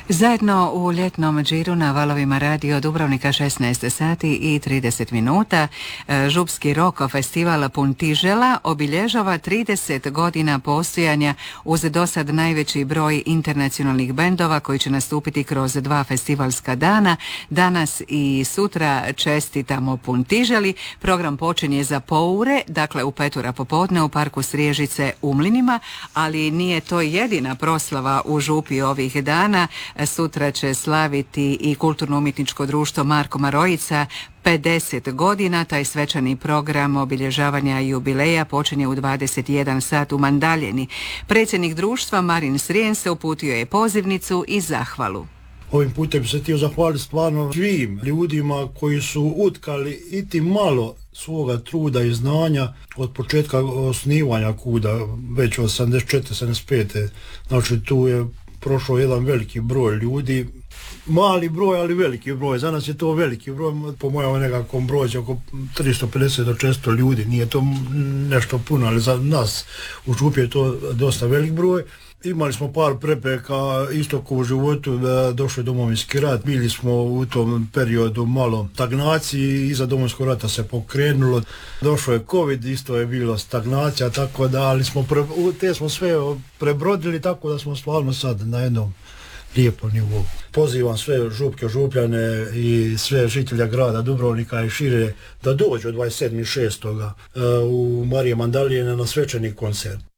Zajedno u ljetnom džiru na valovima radio Dubrovnika 16 sati i 30 minuta Župski rok festival Puntižela obilježava 30 godina postojanja uz dosad najveći broj internacionalnih bendova koji će nastupiti kroz 2 festivalska dana. Danas i sutra čestitamo Puntiželi. Program počinje za poure, dakle u 5 popodne u parku Sriježice u Mlinima, ali nije to jedina proslava u Župi ovih dana. Sutra će slaviti i kulturno-umjetničko društvo Marko Marojica 50 godina. Taj svečani program obilježavanja jubileja počinje u 21 sat u Mandaljeni. Predsjednik društva Marin Srijen se uputio je pozivnicu i zahvalu. Ovim putem bi se htio zahvaliti stvarno svim ljudima koji su utkali iti malo svoga truda i znanja od početka osnivanja KUD-a, već od 74-75. Znači tu je prošao jedan veliki broj ljudi, mali broj, ali veliki broj. Za nas je to veliki broj, po mojom nekakvom broju oko 350 do 400 ljudi. Nije to nešto puno, ali za nas u Župi je to dosta velik broj. Imali smo par prepreka isto kao u životu, došao je Domovinski rat, bili smo u tom periodu malo stagnaciji, iza Domovinskog rata se pokrenulo, došao je COVID, isto je bilo stagnacija, tako da, ali te smo sve prebrodili, tako da smo stvarno sad na jednom lijepom nivou. Pozivam sve Župke, Župljane i sve žitelja grada Dubrovnika i šire da dođu 27.6. u Marije Mandalijene na svečani koncert.